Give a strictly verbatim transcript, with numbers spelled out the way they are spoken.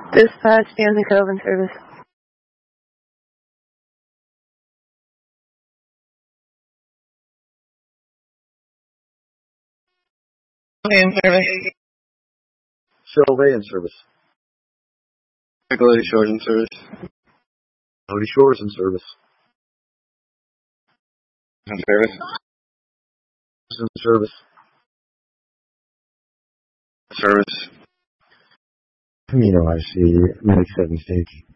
Dispatch, Stanley Cove in service. In service. Shelby in service. Tranquility Shores in service. Tranquility Shores in service. In service. In service. Service. Camino I C, Medic seven stage.